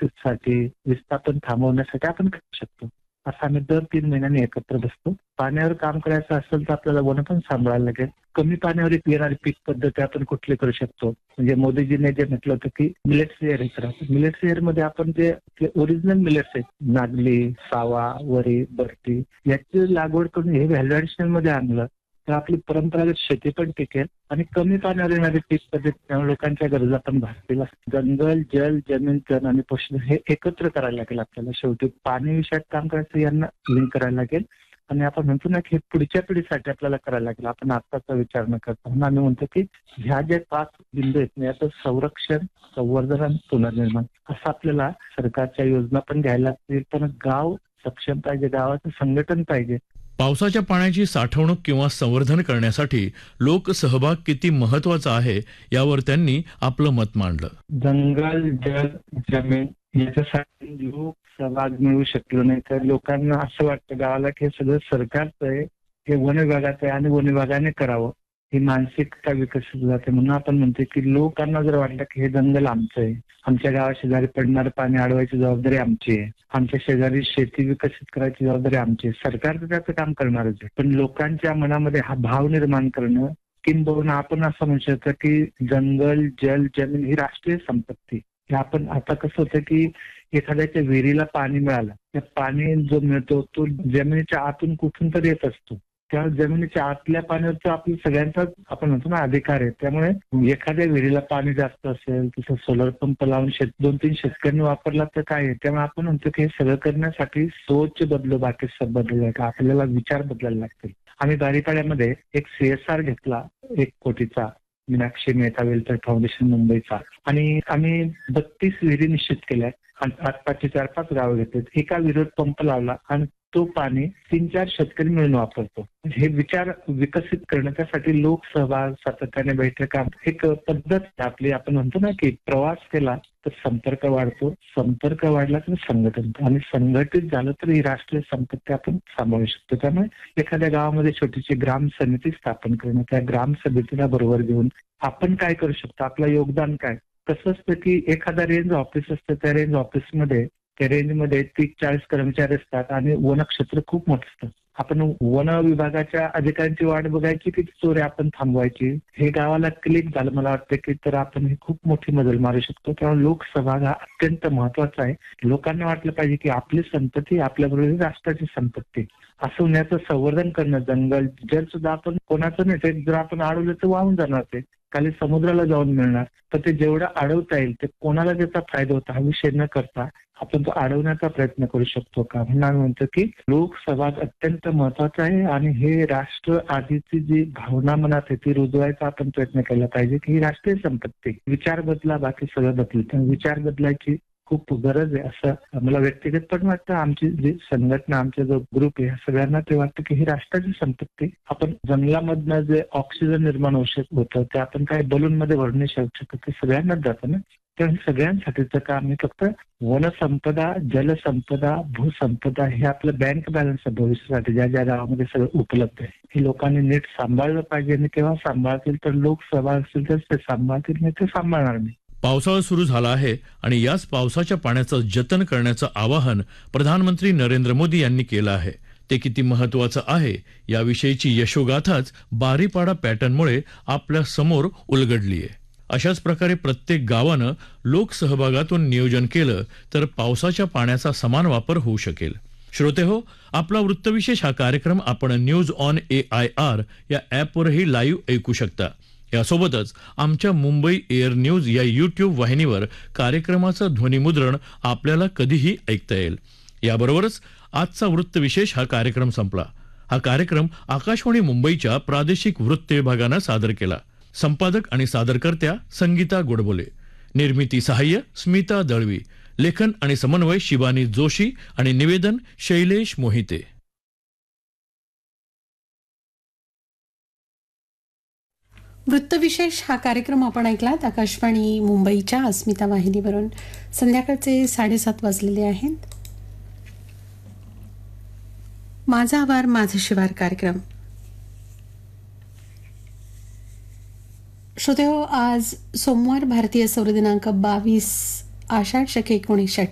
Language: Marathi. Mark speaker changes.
Speaker 1: साठी विस्थापन थांबवण्यासाठी आपण करू शकतो. असं आम्ही दर 3 महिन्यांनी एकत्र बसतो. पाण्यावर काम करायचं असेल तर आपल्याला वन पण सांभाळायला लागेल. कमी पाण्यावर येणारी पीक पद्धती आपण कुठली करू शकतो. म्हणजे मोदीजीने जे म्हटलं होतं की मिलेट्स एअर हे करा. मिलेट्स एअर मध्ये आपण जे ओरिजिनल मिलेट्स आहेत, नागली, सावा, वरी, बरटी याची लागवड करून हे व्हॅल्यू ऍडिशनल मध्ये आणलं तर आपली परंपरागत शेती पण टिकेल आणि कमी पाण्यावर येणारी पीक पद्धती त्यामुळे लोकांच्या गरजा पण भागतील. जंगल, जल, जमीन, तण आणि पोषण हे एकत्र करायला लागेल आपल्याला. शेवटी पाणी विषयात काम करायचं यांना लिंक करायला लागेल आणि आपण म्हणतो ना की पुढच्या पिढीसाठी आपल्याला करायला लागेल. आपण आत्ताचा विचार न करता म्हणून आम्ही म्हणतो की ह्या ज्या 5 बिंदू आहेत याचं संरक्षण, संवर्धन आणि पुनर्निर्माण असं आपल्याला सरकारच्या योजना पण घ्यायला लागतील. पण गाव सक्षम पाहिजे, गावाचं संघटन पाहिजे.
Speaker 2: पावसाच्या पाण्याची साठवणूक किंवा संवर्धन करण्यासाठी लोकसहभाग किती महत्वाचा आहे यावर त्यांनी आपलं मत मांडलं.
Speaker 1: जंगल, जल, जमीन याच्यासाठी लोक सहभाग मिळू शकलो नाही तर लोकांना असं वाटतं गावाला की हे सगळं सरकारचं आहे, हे वन विभागाचं आहे आणि वन विभागाने करावं, ही मानसिकता विकसित जाते. म्हणून आपण म्हणतो की लोकांना जर वाटलं की हे जंगल आमचं आहे, आमच्या गावाशेजारी पडणारं पाणी अडवायची जबाबदारी आमची आहे, आमच्या शेजारी शेती विकसित करायची जबाबदारी आमची आहे, सरकार तर त्याचं काम करणारच आहे. पण लोकांच्या मनामध्ये हा भाव निर्माण करणं, किंबहुना आपण असं म्हणू शकतो की जंगल, जल, जमीन ही राष्ट्रीय संपत्ती. हे आपण आता कसं होतं की एखाद्याच्या विहिरीला पाणी मिळालं, त्या पाणी जो मिळतो तो जमिनीच्या आतून कुठून तर येत असतो. त्या जमिनीच्या आतल्या पाण्याचा आपल्या सगळ्यांचाच आपण म्हणतो ना अधिकार आहे. त्यामुळे एखाद्या विहिरीला पाणी जास्त असेल तिथं सोलर पंप लावून 2-3 शेतकऱ्यांनी वापरला तर काय आहे. त्यामुळे आपण म्हणतो की हे सगळं करण्यासाठी सोच बदलो, बाकी सब बदल आपल्याला विचार बदलायला लागतील. आम्ही बारीपाड्यामध्ये एक CSR घेतला 1 कोटीचा, मीनाक्षी मेहता वेलफेअर फाउंडेशन मुंबईचा, आणि आम्ही 32 विहिरी निश्चित केल्या आणि 5-5चे 4-5 गावं घेतले. एका विहिरीत पंप लावला आणि तो पाणी 3-4 शेतकरी मिळून वापरतो. हे विचार विकसित करण्यासाठी लोक सहभाग, सातत्याने बैठका, एक पद्धत आपली. आपण म्हणतो ना की प्रवास केला तर संपर्क वाढतो, संपर्क वाढला तर संघटन, आणि संघटित झालं तर ही राष्ट्रीय संपत्ती आपण सांभाळू शकतो. त्यामुळे एखाद्या गावामध्ये छोटीशी ग्राम समिती स्थापन करणं, त्या ग्राम समितीला बरोबर घेऊन आपण काय करू शकतो, आपलं योगदान काय. कसं असतं की एखादा रेंज ऑफिस असतं, त्या रेंज ऑफिसमध्ये त्या रेंजमध्ये 30-40 कर्मचारी असतात आणि वनक्षेत्र खूप मोठं असतं. आपण वन विभागाच्या अधिकाऱ्यांची वाट बघायची की चोरी आपण थांबवायची. हे गावाला क्लिक झालं मला वाटतं की तर आपण ही खूप मोठी मदत मारू शकतो. त्यामुळे लोकसहभाग हा अत्यंत महत्वाचा आहे. लोकांना वाटलं पाहिजे की आपली संपत्ती आपल्याबरोबर राष्ट्राची संपत्ती असं होण्याचं संवर्धन करणं. जंगल, जल सुद्धा आपण कोणाचं नाही, ते जर आपण अडवलं तर वाहून जाणार, ते खाली समुद्राला जाऊन मिळणार. तर ते जेवढं अडवता येईल ते कोणाला त्याचा फायदा होता हा विषय न करता आपण तो अडवण्याचा प्रयत्न करू शकतो का. म्हणून आम्ही म्हणतो की लोकसहभाग अत्यंत महत्वाचा आहे आणि हे राष्ट्र आधीची जी भावना मनात आहे ती रुजवायचा आपण प्रयत्न केला पाहिजे की ही राष्ट्रीय संपत्ती. विचार बदला, बाकी सगळं बदलतं. विचार बदलायची खूप गरज आहे असं मला व्यक्तिगत पण वाटतं. आमची जी संघटना, आमचा जो ग्रुप आहे सगळ्यांना ते वाटतं की ही राष्ट्राची संपत्ती. आपण जंगलामधनं जे ऑक्सिजन निर्माण होतं ते आपण काही बलून मध्ये भरून नाही शकतो, ते सगळ्यांनाच जातं ना. तर सगळ्यांसाठीचं काम आहे. फक्त वनसंपदा, जलसंपदा, भूसंपदा हे आपलं बँक बॅलन्स आहे भविष्यासाठी, ज्या ज्या गावामध्ये सगळं उपलब्ध आहे. हे लोकांनी नीट सांभाळलं पाहिजे आणि केव्हा सांभाळतील तर लोक सहभाग असतील तर ते सांभाळतील, नाही ते सांभाळणार नाही.
Speaker 2: पावसाळा सुरू झाला आहे आणि याच पावसाच्या पाण्याचं जतन करण्याचं आवाहन प्रधानमंत्री नरेंद्र मोदी यांनी केलं आहे. ते किती महत्वाचं आहे याविषयीची यशोगाथाच बारीपाडा पॅटर्नमुळे आपल्या समोर उलगडली आहे. अशाच प्रकारे प्रत्येक गावानं लोकसहभागातून नियोजन केलं तर पावसाच्या पाण्याचा समान वापर होऊ शकेल. श्रोतेहो, आपला वृत्तविशेष हा कार्यक्रम आपण न्यूज ऑन AIR या ॲपवरही लाईव्ह ऐकू शकता. यासोबतच आमच्या मुंबई एअर न्यूज या YouTube वाहिनीवर कार्यक्रमाचं ध्वनिमुद्रण आपल्याला कधीही ऐकता येईल. याबरोबरच आजचा वृत्तविशेष हा कार्यक्रम संपला. हा कार्यक्रम आकाशवाणी मुंबईच्या प्रादेशिक वृत्त विभागानं सादर केला. संपादक आणि सादरकर्त्या संगीता गोडबोले, निर्मिती सहाय्य स्मिता दळवी, लेखन आणि समन्वय शिवानी जोशी आणि निवेदन शैलेश मोहिते.
Speaker 3: वृत्तविशेष हा कार्यक्रम आपण ऐकलात आकाशवाणी मुंबईच्या अस्मिता वाहिनीवरून. संध्याकाळचे 7:30 वाजलेले आहेत. माझा आवार माझं शिवार कार्यक्रम. श्रोतेहो, आज सोमवार, भारतीय सौर दिनांक 22 आषाढ शके 1968.